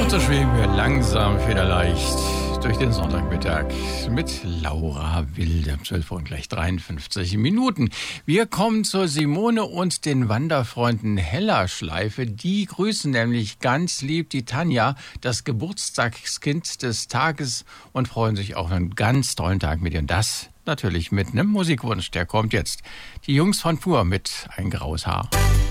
Und so schweben wir langsam federleicht durch den Sonntagmittag mit Laura Wilde. 12 Uhr und gleich 53 Minuten. Wir kommen zur Simone und den Wanderfreunden Hellerschleife. Die grüßen nämlich ganz lieb die Tanja, das Geburtstagskind des Tages, und freuen sich auf einen ganz tollen Tag mit ihr. Und das natürlich mit einem Musikwunsch. Der kommt jetzt. Die Jungs von Pur mit Ein graues Haar.